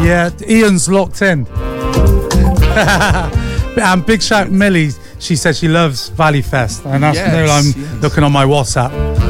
Yeah, Ian's locked in. And big shout Millie. She said she loves Valley Fest, and that's I'm looking on my WhatsApp.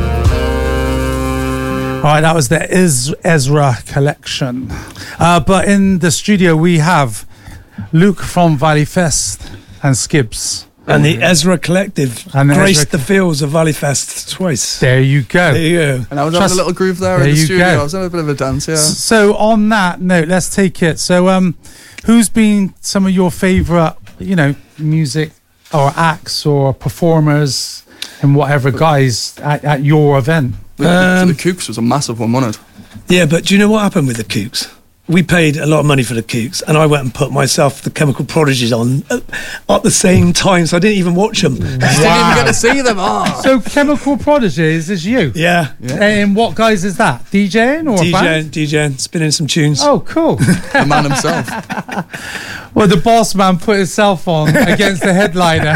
All right, that was the Ezra collection. But in the studio we have Luke from Valley Fest and Skibbs. And the Ezra Collective graced the fields of Valley Fest twice. There you go. There you go. And I was having a little groove there in the studio. I was having a bit of a dance, yeah. So on that note, let's take it. So who's been some of your favourite, music or acts or performers and whatever guys at your event? So the Kooks was a massive one, wasn't it? Yeah, but do you know what happened with the Kooks? We paid a lot of money for the Kooks, and I went and put myself the Chemical Prodigies on at the same time, so I didn't even watch them. Wow. Didn't even get to see them. Oh. So Chemical Prodigies is you? Yeah. And what guys is that? DJing or DJing, spinning some tunes. Oh, cool. The man himself. Well, the boss man put himself on against the headliner.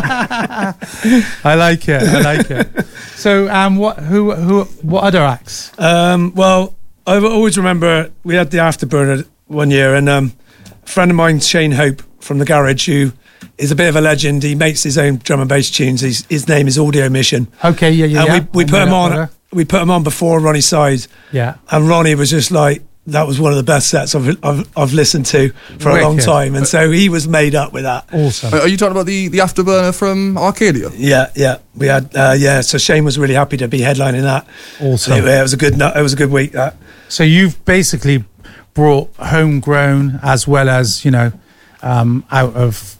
I like it. So, what other acts? Well, I always remember we had the Afterburner one year, and a friend of mine, Shane Hope from the Garage, who is a bit of a legend. He makes his own drum and bass tunes. His name is Audio Mission. Okay, yeah. And we put him on. We put him on before Ronnie Side. Yeah. And Ronnie was just like, that was one of the best sets I've listened to for a long time, and so he was made up with that. Awesome. Are you talking about the Afterburner from Arcadia? Yeah. We had So Shane was really happy to be headlining that. Awesome. It was a good week. That. So you've basically brought homegrown as well as out of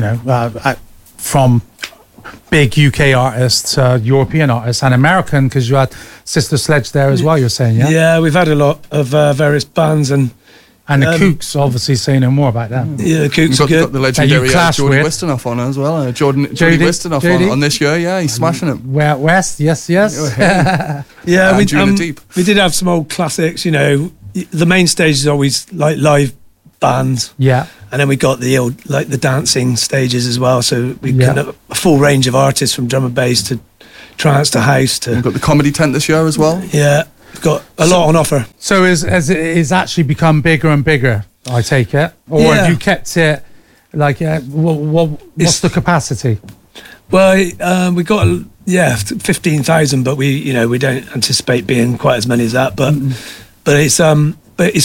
from big UK artists, European artists, and American, because you had Sister Sledge there as well. You're saying, yeah? Yeah, we've had a lot of various bands and the Kooks. Obviously, say no more about them. Yeah, the Kooks are good. Got the legendary Jody Wisternoff on as well. Jody Wisternoff on this year. Yeah, he's smashing it. West, yes. Yeah, we did have some old classics. The main stage is always like live bands. Yeah. And then we got the old, the dancing stages as well. So we kind of a full range of artists from drum and bass to trance to house to. We've got the comedy tent this year as well. Yeah, we've got a lot on offer. So as it is actually become bigger and bigger, I take it, or have you kept it what's the capacity? Well, we got 15,000, but we don't anticipate being quite as many as that. But it's